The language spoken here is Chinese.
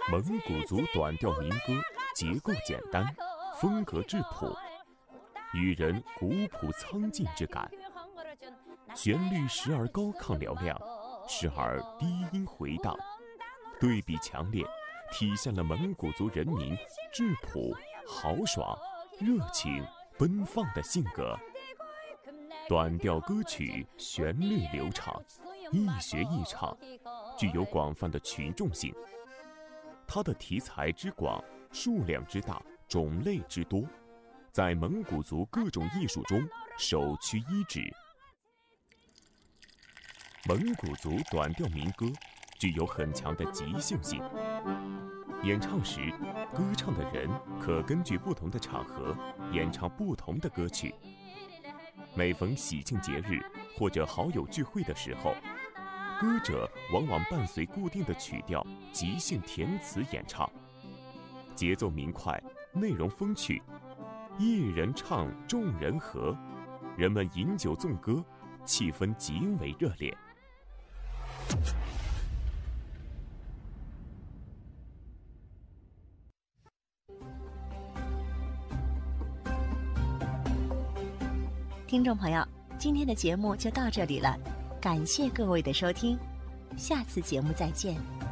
蒙古族短调民歌结构简单，风格质朴，予人古朴苍劲之感。旋律时而高亢嘹亮，时而低音回荡，对比强烈，体现了蒙古族人民质朴、豪爽、热情、奔放的性格。短调歌曲旋律流畅，易学易唱，具有广泛的群众性。它的题材之广，数量之大，种类之多，在蒙古族各种艺术中首屈一指。蒙古族短调民歌具有很强的即兴性，演唱时，歌唱的人可根据不同的场合演唱不同的歌曲。每逢喜庆节日或者好友聚会的时候，歌者往往伴随固定的曲调即兴填词演唱，节奏明快，内容风趣，一人唱众人和，人们饮酒纵歌，气氛极为热烈。 听众朋友，今天的节目就到这里了，感谢各位的收听，下次节目再见。